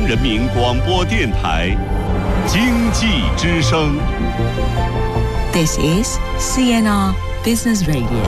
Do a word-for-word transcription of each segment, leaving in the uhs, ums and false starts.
人民广播电台经济之声。 This is C N R Business Radio。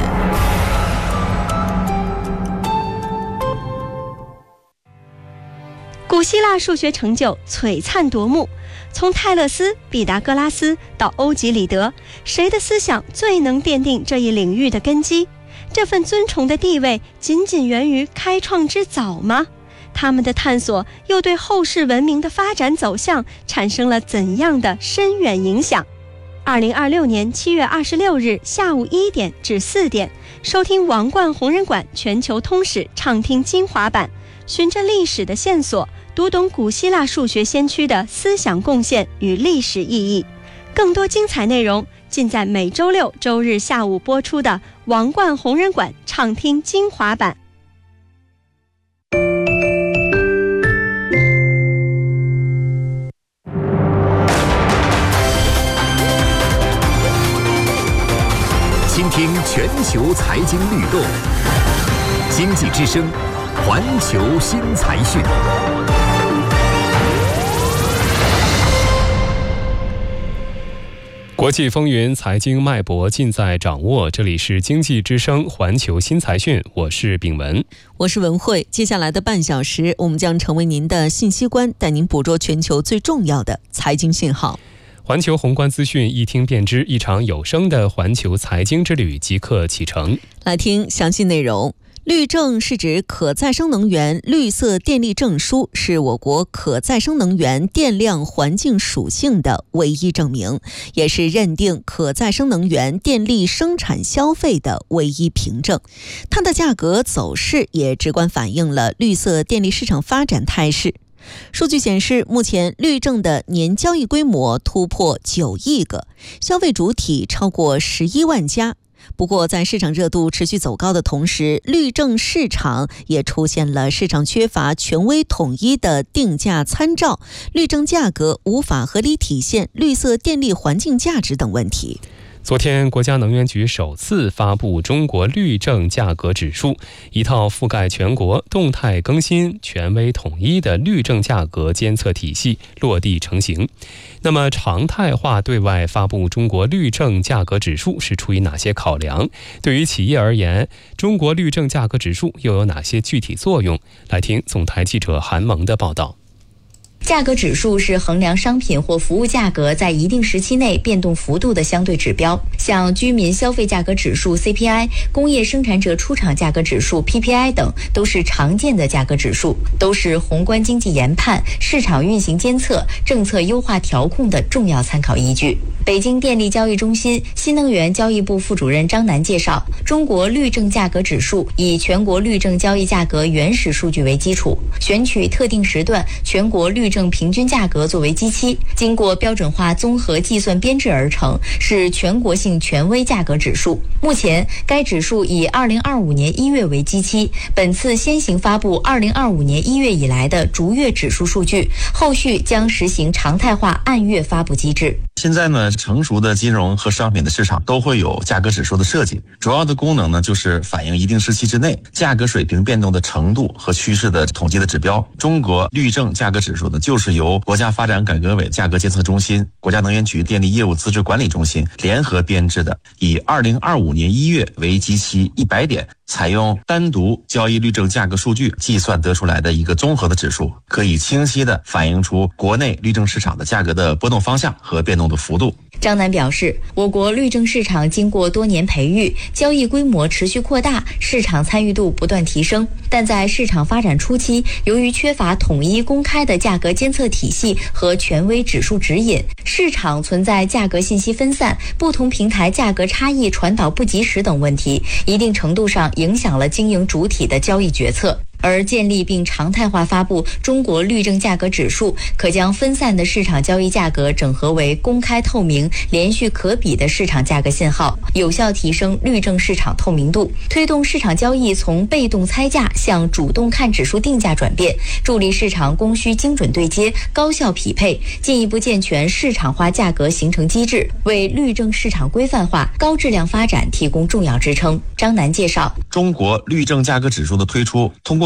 古希腊数学成就璀璨夺目，从泰勒斯、毕达哥拉斯到欧几里得，谁的思想最能奠定这一领域的根基？这份尊崇的地位仅仅源于开创之早吗？他们的探索又对后世文明的发展走向产生了怎样的深远影响？二零二六年七月二十六日下午一点至四点，收听王冠红人馆全球通史畅听精华版，循着历史的线索，读懂古希腊数学先驱的思想贡献与历史意义。更多精彩内容尽在每周六周日下午播出的王冠红人馆畅听精华版。 倾听全球财经律动，经济之声，环球新财讯。 国际风云，财经脉搏尽在掌握。这里是经济之声环球新财讯，我是炳文， 我是文慧。接下来的半小时，我们将成为您的信息官，带您捕捉全球最重要的财经信号。 环球宏观资讯，一听便知，一场有声的环球财经之旅即刻启程。 来听详细内容。绿证是指可再生能源绿色电力证书，是我国可再生能源电量环境属性的唯一证明，也是认定可再生能源电力生产消费的唯一凭证。它的价格走势也直观反映了绿色电力市场发展态势。数据显示，目前绿证的年交易规模突破九亿个，消费主体超过十一万家。不过，在市场热度持续走高的同时，绿证市场也出现了市场缺乏权威统一的定价参照，绿证价格无法合理体现绿色电力环境价值等问题。 昨天，国家能源局首次发布中国绿证价格指数，一套覆盖全国、动态更新、权威统一的绿证价格监测体系落地成型。那么，常态化对外发布中国绿证价格指数是出于哪些考量？对于企业而言，中国绿证价格指数又有哪些具体作用？来听总台记者韩萌的报道。 价格指数是衡量商品或服务价格在一定时期内变动幅度的相对指标，像居民消费价格指数 C P I、工业生产者出厂价格指数 P P I 等都是常见的价格指数，都是宏观经济研判、市场运行监测、政策优化调控的重要参考依据。北京电力交易中心新能源交易部副主任张楠介绍，中国绿证价格指数以全国绿证交易价格原始数据为基础，选取特定时段全国绿证平均价格作为基期，经过标准化综合计算编制而成，是全国性权威价格指数。目前，该指数以二零二五年一月为基期，本次先行发布二零二五年一月以来的逐月指数数据，后续将实行常态化按月发布机制。 现在呢，成熟的金融和商品的市场都会有价格指数的设计，主要的功能呢就是反映一定时期之内价格水平变动的程度和趋势的统计的指标。中国绿证价格指数呢，就是由国家发展改革委价格监测中心、国家能源局电力业务资质管理中心联合编制的，以二零二五年一月为基期一百点，采用单独交易绿证价格数据计算得出来的一个综合的指数，可以清晰地反映出国内绿证市场的价格的波动方向和变动的幅度。 张楠表示，我国绿证市场经过多年培育，交易规模持续扩大，市场参与度不断提升。但在市场发展初期，由于缺乏统一公开的价格监测体系和权威指数指引，市场存在价格信息分散、不同平台价格差异传导不及时等问题，一定程度上影响了经营主体的交易决策。而建立并常态化发布中国绿证价格指数，可将分散的市场交易价格整合为公开透明、连续可比的市场价格信号，有效提升绿证市场透明度，推动市场交易从被动猜价向主动看指数定价转变，助力市场供需精准对接、高效匹配，进一步健全市场化价格形成机制，为绿证市场规范化、高质量发展提供重要支撑。张楠介绍， 中国绿证价格指数的推出，通过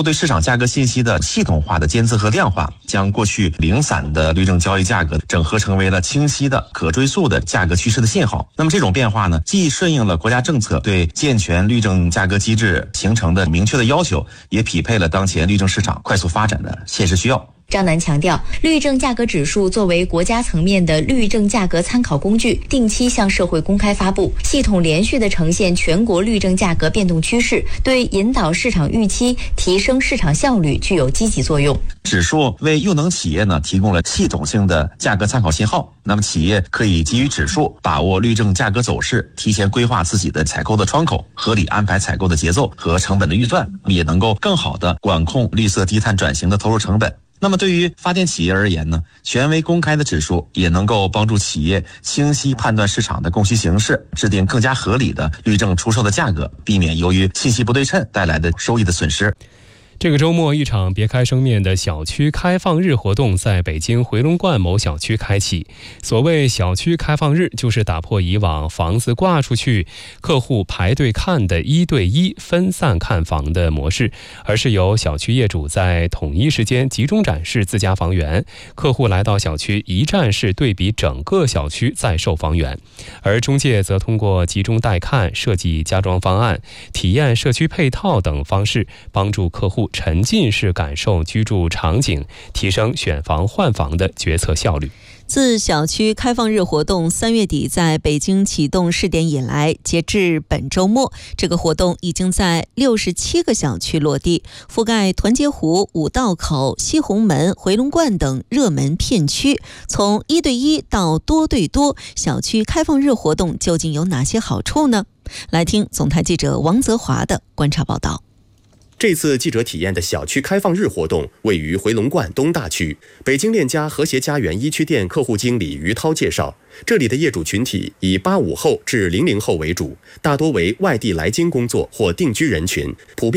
对市场价格信息的系统化的监测和量化，将过去零散的律政交易价格整合成为了清晰的可追溯的价格趋势的信号。那么这种变化呢，既顺应了国家政策对健全律政价格机制形成的明确的要求，也匹配了当前律政市场快速发展的现实需要。 张楠强调，律政价格指数作为国家层面的律政价格参考工具，定期向社会公开发布，系统连续地呈现全国律政价格变动趋势，对引导市场预期、提升市场效率具有积极作用。 指数为用能企业呢提供了系统性的价格参考信号，那么企业可以基于指数把握律政价格走势，提前规划自己的采购的窗口，合理安排采购的节奏和成本的预算，也能够更好地管控绿色低碳转型的投入成本。那么对于发电企业而言呢，权威公开的指数也能够帮助企业清晰判断市场的供需形势，制定更加合理的律政出售的价格，避免由于信息不对称带来的收益的损失。 这个周末，一场别开生面的小区开放日活动在北京回龙观某小区开启。所谓小区开放日，就是打破以往房子挂出去，客户排队看的一对一分散看房的模式，而是由小区业主在统一时间集中展示自家房源，客户来到小区一站式对比整个小区再售房源，而中介则通过集中带看、设计家装方案、体验社区配套等方式，帮助客户沉浸式感受居住场景，提升选房换房的决策效率。 自小区开放日活动三月底在北京启动试点以来，截至本周末，这个活动已经在六十七个小区落地，覆盖团结湖、五道口、西红门、回龙观等热门片区。从一对一到多对多，小区开放日活动究竟有哪些好处呢？来听总台记者王泽华的观察报道。 这次记者体验的小区开放日活动位于回龙观东大区。北京链家和谐家园一区店客户经理于涛介绍，这里的业主群体以八五后至零零后为主，大多为外地来京工作或定居人群，普遍